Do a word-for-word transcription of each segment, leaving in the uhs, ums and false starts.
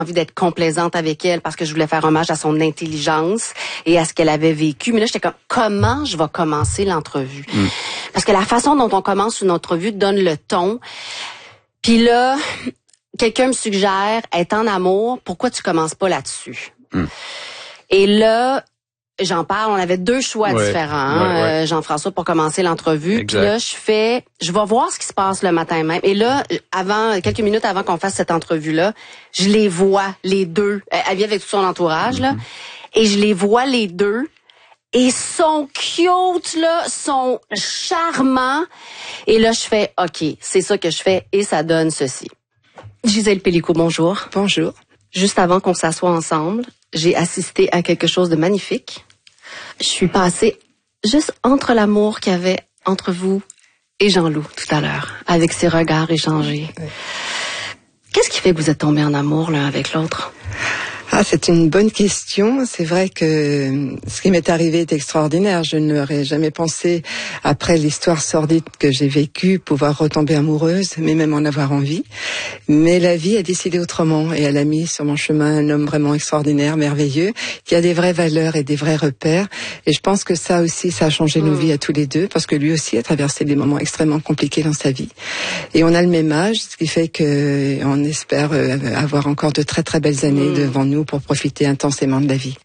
envie d'être complaisante avec elle parce que je voulais faire hommage à son intelligence et à ce qu'elle avait vécu. Mais là, j'étais comme, comment je vais commencer l'entrevue? Mm. Parce que la façon dont on commence une entrevue donne le ton. Puis là, quelqu'un me suggère, être en amour, pourquoi tu commences pas là-dessus? Mm. Et là, j'en parle, on avait deux choix ouais, différents, hein, ouais, ouais. Euh, Jean-François, pour commencer l'entrevue. Puis là, je fais, je vais voir ce qui se passe le matin même. Et là, avant, quelques minutes avant qu'on fasse cette entrevue-là, je les vois, les deux. Elle vient avec tout son entourage, mm-hmm. là. Et je les vois, les deux. Et sont cute, là, sont charmants. Et là, je fais, OK, c'est ça que je fais. Et ça donne ceci. Gisèle Pélicaud, bonjour. Bonjour. Juste avant qu'on s'assoie ensemble, j'ai assisté à quelque chose de magnifique. Je suis passée juste entre l'amour qu'il y avait entre vous et Jean-Loup tout à l'heure, avec ses regards échangés. Oui. Qu'est-ce qui fait que vous êtes tombés en amour l'un avec l'autre? Ah, c'est une bonne question. C'est vrai que ce qui m'est arrivé est extraordinaire. Je n'aurais jamais pensé, après l'histoire sordide que j'ai vécue, pouvoir retomber amoureuse, mais même en avoir envie. Mais la vie a décidé autrement et elle a mis sur mon chemin un homme vraiment extraordinaire, merveilleux, qui a des vraies valeurs et des vrais repères. Et je pense que ça aussi, ça a changé mmh. nos vies à tous les deux, parce que lui aussi a traversé des moments extrêmement compliqués dans sa vie. Et on a le même âge, ce qui fait que on espère avoir encore de très très belles années mmh. devant nous pour profiter intensément de la vie.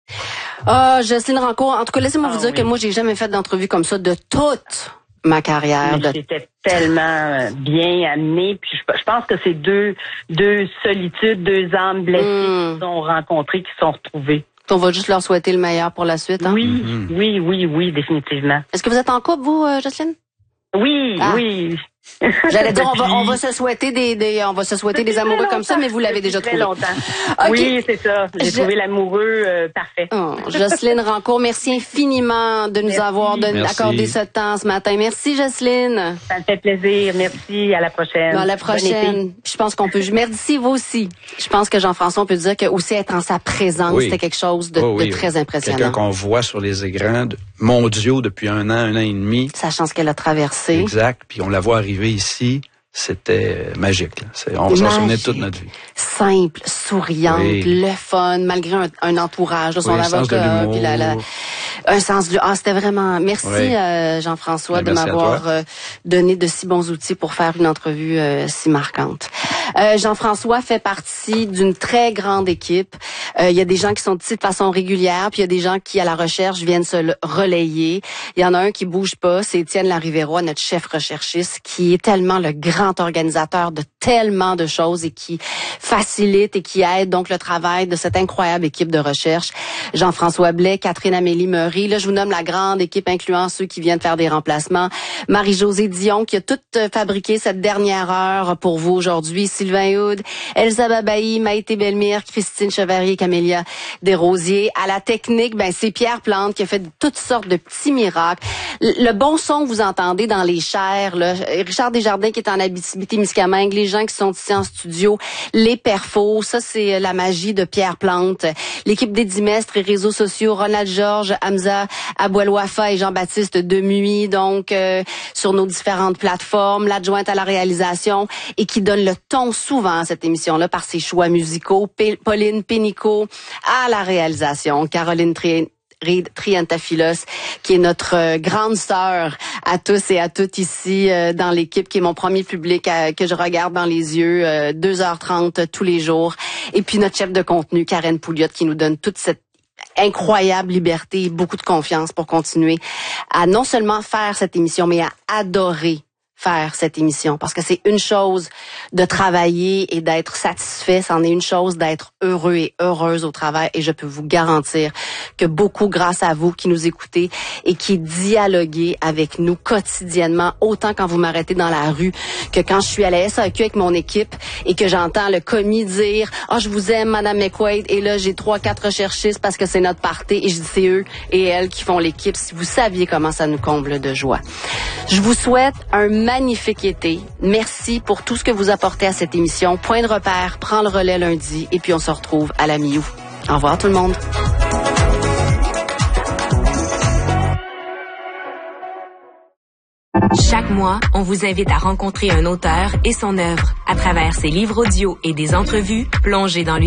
Ah, Jocelyne Rancourt, en tout cas, laissez-moi ah, vous dire oui. que moi, j'ai jamais fait d'entrevue comme ça de toute ma carrière. De... C'était tellement bien amené. Puis je, je pense que c'est deux, deux solitudes, deux âmes blessées mmh. qui se sont rencontrées, qui se sont retrouvées. On va juste leur souhaiter le meilleur pour la suite, hein? Oui, mmh. oui, oui, oui, définitivement. Est-ce que vous êtes en couple, vous, euh, Jocelyne? Oui, ah. oui. J'allais dire, on va, on va se souhaiter des, des, on va se souhaiter des amoureux comme ça, mais vous l'avez déjà trouvé. longtemps. Okay. Oui, c'est ça. J'ai Je... trouvé l'amoureux euh, parfait. Oh, Jocelyne Rancourt, merci infiniment de nous merci. avoir donné, accordé ce temps ce matin. Merci, Jocelyne. Ça me fait plaisir. Merci. À la prochaine. À la prochaine. Je pense qu'on peut. Merci, vous aussi. Je pense que Jean-François, on peut dire que aussi être en sa présence, oui. c'était quelque chose de, oh, oui, de très oui. impressionnant. Quelqu'un qu'on voit sur les écrans mondiaux depuis un an, un an et demi. Sachant ce qu'elle a traversé. Exact. Puis on la voit arriver ici, c'était magique. C'est, on s'en souvenait toute notre vie. Simple, souriante, oui. le fun, malgré un, un entourage, là, son oui, avocat, puis la, la, un sens du... Ah, c'était vraiment... Merci, oui. euh, Jean-François, de m'avoir euh, donné de si bons outils pour faire une entrevue euh, si marquante. Euh, Jean-François fait partie d'une très grande équipe. Euh, il y a des gens qui sont ici de façon régulière, puis il y a des gens qui, à la recherche, viennent se relayer. Il y en a un qui bouge pas, c'est Étienne Larivero, notre chef recherchiste, qui est tellement le grand organisateur de tellement de choses et qui facilite et qui aide donc le travail de cette incroyable équipe de recherche. Jean-François Blais, Catherine-Amélie Meury. Là, je vous nomme la grande équipe, incluant ceux qui viennent faire des remplacements. Marie-Josée Dion, qui a tout fabriqué cette dernière heure pour vous aujourd'hui. Sylvain Houd, Elsa Babaï, Maïté Belmire, Christine Chevalier, Camélia Desrosiers. À la technique, ben c'est Pierre Plante qui a fait toutes sortes de petits miracles. Le bon son que vous entendez dans les chairs, là, Richard Desjardins qui est en Abitibi-Témiscamingue, les gens qui sont ici en studio, les perfos, ça c'est la magie de Pierre Plante. L'équipe des Dimestres et réseaux sociaux, Ronald Georges, Hamza Abouelouafa et Jean-Baptiste Demui, donc euh, sur nos différentes plateformes, l'adjointe à la réalisation et qui donne le ton souvent à cette émission-là par ses choix musicaux, P- Pauline Pénicaud à la réalisation, Caroline Tri- Triantafilos, qui est notre euh, grande sœur à tous et à toutes ici euh, dans l'équipe, qui est mon premier public à, que je regarde dans les yeux euh, deux heures trente tous les jours. Et puis notre chef de contenu, Karen Pouliot, qui nous donne toute cette incroyable liberté et beaucoup de confiance pour continuer à non seulement faire cette émission, mais à adorer faire cette émission, parce que c'est une chose de travailler et d'être satisfait, c'en est une chose d'être heureux et heureuse au travail, et je peux vous garantir que beaucoup grâce à vous qui nous écoutez et qui dialoguez avec nous quotidiennement, autant quand vous m'arrêtez dans la rue que quand je suis à la S A Q avec mon équipe et que j'entends le commis dire « Ah, oh, je vous aime, Madame McQuaid », et là, j'ai trois, quatre recherchistes parce que c'est notre party, et je dis c'est eux et elles qui font l'équipe. Si vous saviez comment ça nous comble de joie. Je vous souhaite un magnifique été. Merci pour tout ce que vous apportez à cette émission. Point de repère prend le relais lundi et puis on se retrouve à la mi-août. Au revoir tout le monde. Chaque mois, on vous invite à rencontrer un auteur et son œuvre à travers ses livres audio et des entrevues plongées dans l'univers